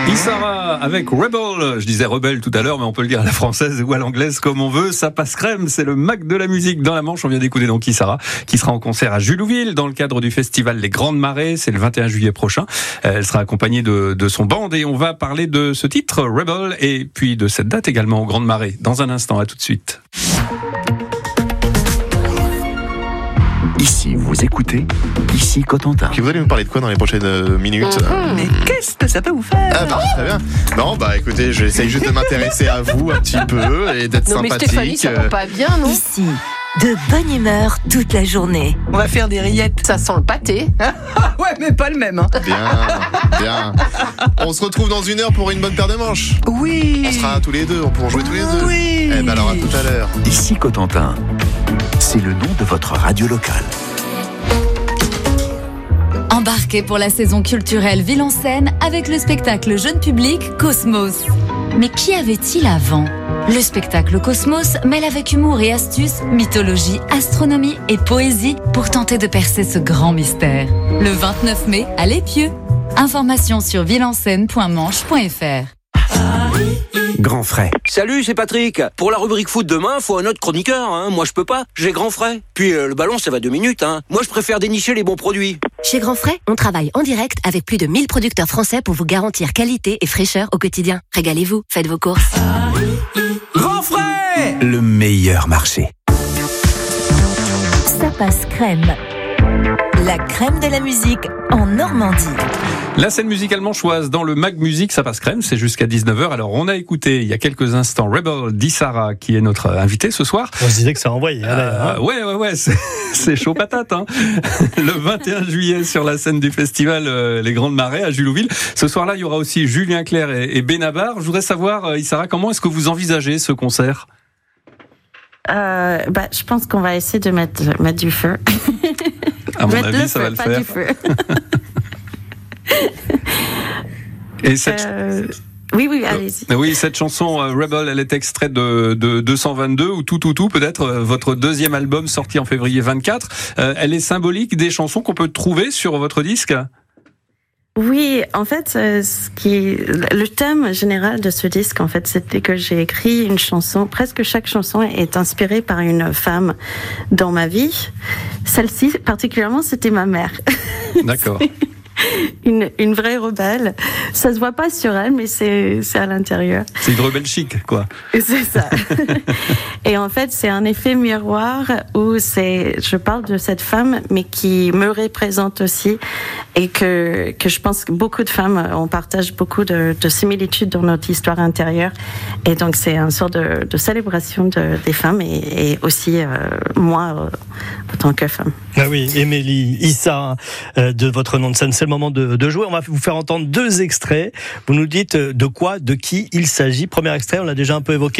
Issara avec Rebel, je disais rebelle tout à l'heure, mais on peut le dire à la française ou à l'anglaise comme on veut, ça passe crème, c'est le Mac de la musique dans la Manche. On vient d'écouter donc Issara, qui sera en concert à Julouville dans le cadre du festival Les Grandes Marées, c'est le 21 juillet prochain. Elle sera accompagnée de son band et on va parler de ce titre, Rebel, et puis de cette date également aux Grandes Marées. Dans un instant, à tout de suite. Ici, vous écoutez, ici Cotentin. Puis vous allez nous parler de quoi dans les prochaines minutes? Mais qu'est-ce que ça peut vous faire? Ah bah, très bien. Non, bah écoutez, j'essaye juste de m'intéresser à vous un petit peu et d'être sympathique. Non mais Stéphanie, ça va pas bien, non? Ici, de bonne humeur toute la journée. On va faire des rillettes. Ça sent le pâté. Ouais, mais pas le même. Hein. Bien. On se retrouve dans 1 heure pour une bonne paire de manches. Oui. On sera tous les deux, on pourra jouer tous les deux. Oui. Eh ben alors à tout à l'heure. Ici Cotentin, c'est le nom de votre radio locale. Embarquez pour la saison culturelle Ville en Seine avec le spectacle jeune public Cosmos. Mais qu'y avait-il avant ? Le spectacle Cosmos mêle avec humour et astuce mythologie, astronomie et poésie pour tenter de percer ce grand mystère. Le 29 mai à l'Épieu. Informations sur villeenseine.manche.fr. Grand frais. Salut, c'est Patrick. Pour la rubrique foot demain, faut un autre chroniqueur. Hein. Moi, je peux pas. J'ai Grand frais. Puis le ballon, ça va 2 minutes. Hein. Moi, je préfère dénicher les bons produits. Chez Grand Frais, on travaille en direct avec plus de 1000 producteurs français pour vous garantir qualité et fraîcheur au quotidien. Régalez-vous, faites vos courses. Grand frais! Le meilleur marché. Ça passe crème. La crème de la musique en Normandie. La scène musicale manchoise dans le Mag Music, ça passe crème, c'est jusqu'à 19h. Alors on a écouté il y a quelques instants Rebel d'Issara qui est notre invité ce soir. On se disait que ça envoyait. Ouais, c'est chaud patate. Hein. Le 21 juillet sur la scène du festival Les Grandes Marées à Julouville. Ce soir-là, il y aura aussi Julien Clerc et Benabar. Je voudrais savoir, Issara, comment est-ce que vous envisagez ce concert ? Je pense qu'on va essayer de mettre du feu. À mon avis, ça va le faire. Du feu. Et cette... Oui, allez-y. Oui, cette chanson Rebel, elle est extraite de 222 ou tout, peut-être votre deuxième album sorti en février 24. Elle est symbolique des chansons qu'on peut trouver sur votre disque. Oui, en fait, le thème général de ce disque, en fait, c'était que j'ai écrit une chanson. Presque chaque chanson est inspirée par une femme dans ma vie. Celle-ci, particulièrement, c'était ma mère. D'accord. Une vraie rebelle. Ça se voit pas sur elle, mais c'est à l'intérieur. C'est une rebelle chic, quoi. C'est ça. Et en fait, c'est un effet miroir où je parle de cette femme, mais qui me représente aussi, et que je pense que beaucoup de femmes, on partage beaucoup de similitudes dans notre histoire intérieure. Et donc, c'est une sorte de célébration des femmes et aussi moi, en tant que femme. Ah oui, Émilie Issa, de votre nom de scène, c'est le moment de jouer. On va vous faire entendre 2 extraits. Vous nous dites de quoi, de qui il s'agit. Premier extrait, on l'a déjà un peu évoqué.